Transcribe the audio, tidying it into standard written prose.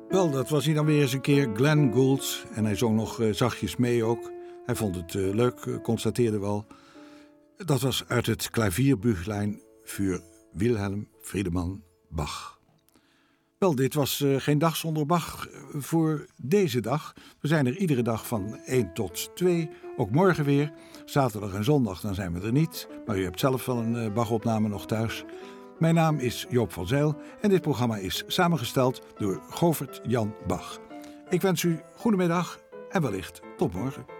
Wel, dat was hij dan weer eens een keer, Glenn Gould. En hij zong nog zachtjes mee ook. Hij vond het leuk, constateerde wel. Dat was uit het klavierbüchlein voor Wilhelm Friedemann Bach. Wel, dit was geen dag zonder Bach voor deze dag. We zijn er iedere dag van 1 tot 2. Ook morgen weer. Zaterdag en zondag, dan zijn we er niet. Maar u hebt zelf wel een Bach-opname nog thuis. Mijn naam is Joop van Zijl en dit programma is samengesteld door Govert Jan Bach. Ik wens u goedemiddag en wellicht tot morgen.